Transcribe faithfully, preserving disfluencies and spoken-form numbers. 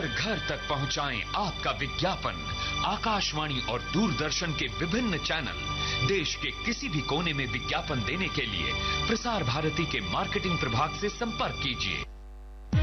घर घर तक पहुंचाएं आपका विज्ञापन। आकाशवाणी और दूरदर्शन के विभिन्न चैनल देश के किसी भी कोने में विज्ञापन देने के लिए प्रसार भारती के मार्केटिंग प्रभाग से संपर्क कीजिए